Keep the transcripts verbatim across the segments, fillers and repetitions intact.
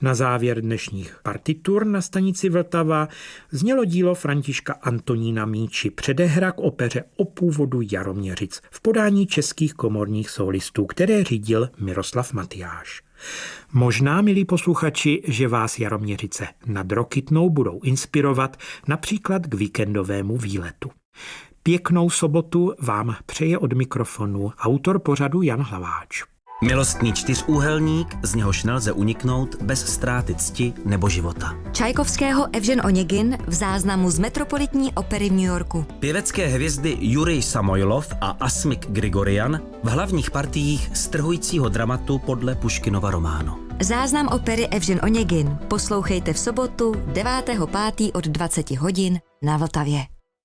Na závěr dnešních partitur na stanici Vltava znělo dílo Františka Antonína Míči, předehra k opeře O původu Jaroměřic v podání českých komorních solistů, které řídil Miroslav Matyáš. Možná, milí posluchači, že vás Jaroměřice nad Rokytnou budou inspirovat například k víkendovému výletu. Pěknou sobotu vám přeje od mikrofonu autor pořadu Jan Hlaváč. Milostný čtyřúhelník, z něhož nelze uniknout bez ztráty cti nebo života. Čajkovského Evžen Oněgin v záznamu z Metropolitní opery v New Yorku. Pěvecké hvězdy Jurij Samojlov a Asmik Grigorian v hlavních partiích strhujícího dramatu podle Puškinova románu. Záznam opery Evžen Oněgin poslouchejte v sobotu devátého pátého od dvaceti hodin na Vltavě.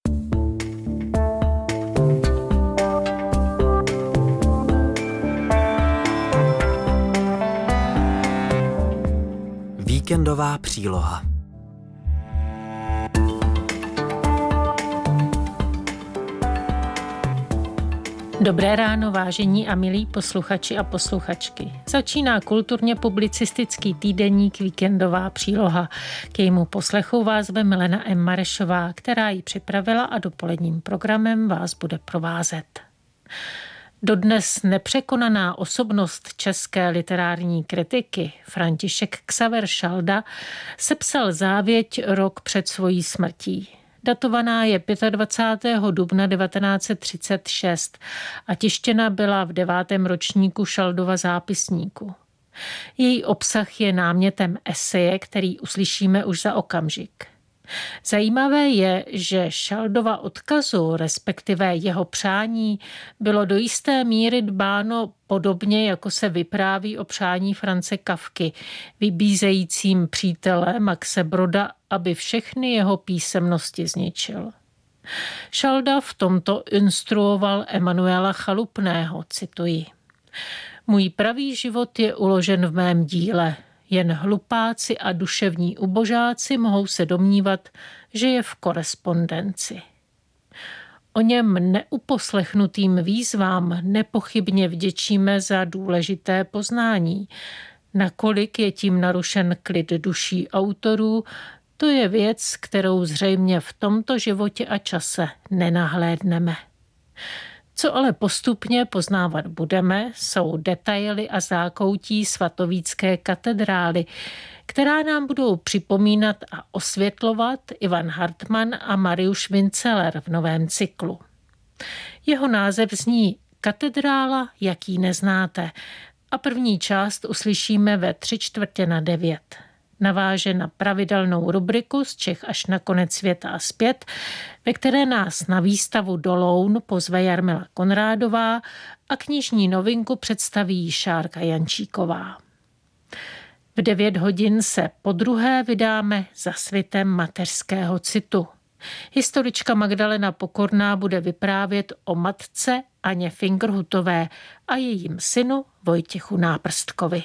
Víkendová příloha. Dobré ráno, vážení a milí posluchači a posluchačky. Začíná kulturně publicistický týdeník Víkendová příloha. K jejímu poslechu vás ve Milena M. Marešová, která ji připravila a dopoledním programem vás bude provázet. Dodnes nepřekonaná osobnost české literární kritiky František Xaver Šalda sepsal závěť rok před svojí smrtí. Datovaná je dvacátého pátého dubna devatenáct set třicet šest a tištěna byla v devátém ročníku Šaldova zápisníku. Její obsah je námětem eseje, který uslyšíme už za okamžik. Zajímavé je, že Šaldova odkazu, respektive jeho přání, bylo do jisté míry dbáno podobně, jako se vypráví o přání France Kafky, vybízejícím přítele Maxe Broda, aby všechny jeho písemnosti zničil. Šalda v tomto instruoval Emanuela Chalupného, cituji. Můj pravý život je uložen v mém díle. Jen hlupáci a duševní ubožáci mohou se domnívat, že je v korespondenci. O něm neuposlechnutým výzvám nepochybně vděčíme za důležité poznání. Nakolik je tím narušen klid duší autorů, to je věc, kterou zřejmě v tomto životě a čase nenahlédneme. Co ale postupně poznávat budeme, jsou detaily a zákoutí svatovícké katedrály, která nám budou připomínat a osvětlovat Ivan Hartmann a Mariusz Winceler v novém cyklu. Jeho název zní Katedrála, jak ji neznáte, a první část uslyšíme ve tři čtvrtě na devět. Naváže na pravidelnou rubriku Z Čech až na konec světa a zpět, ve které nás na výstavu do Loun pozve Jarmila Konrádová a knižní novinku představí Šárka Jančíková. V devět hodin se podruhé vydáme za svitem mateřského citu. Historička Magdalena Pokorná bude vyprávět o matce Aně Fingerhutové a jejím synu Vojtěchu Náprstkovi.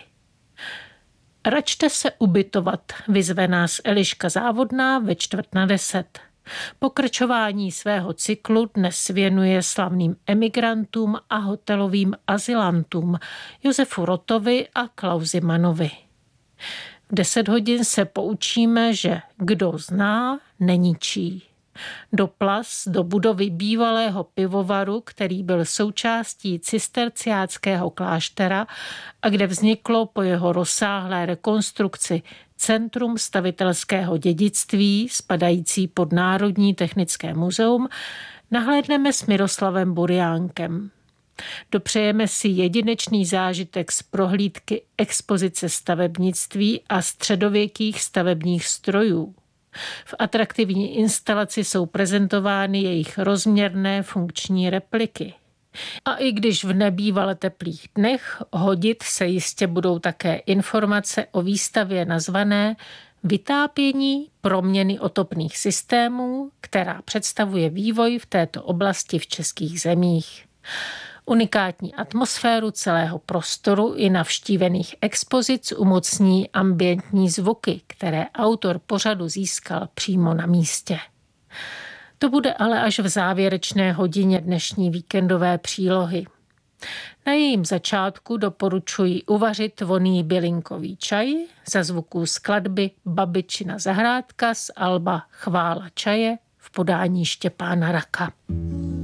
Račte se ubytovat, vyzve nás Eliška Závodná ve čtvrt na deset. Pokračování svého cyklu dnes věnuje slavným emigrantům a hotelovým azylantům Josefu Rotovi a Klausi Manovi. V deset hodin se poučíme, že kdo zná, neničí. Do Plas, do budovy bývalého pivovaru, který byl součástí cisterciáckého kláštera a kde vzniklo po jeho rozsáhlé rekonstrukci Centrum stavitelského dědictví, spadající pod Národní technické muzeum, nahlédneme s Miroslavem Buriánkem. Dopřejeme si jedinečný zážitek z prohlídky expozice stavebnictví a středověkých stavebních strojů. V atraktivní instalaci jsou prezentovány jejich rozměrné funkční repliky. A i když v nebývale teplých dnech hodit se jistě budou také informace o výstavě nazvané Vytápění proměny otopných systémů, která představuje vývoj v této oblasti v českých zemích. Unikátní atmosféru celého prostoru i navštívených expozic umocní ambientní zvuky, které autor pořadu získal přímo na místě. To bude ale až v závěrečné hodině dnešní víkendové přílohy. Na jejím začátku doporučuji uvařit vonný bylinkový čaj za zvuků skladby Babičina zahrádka z alba Chvála čaje v podání Štěpána Raka.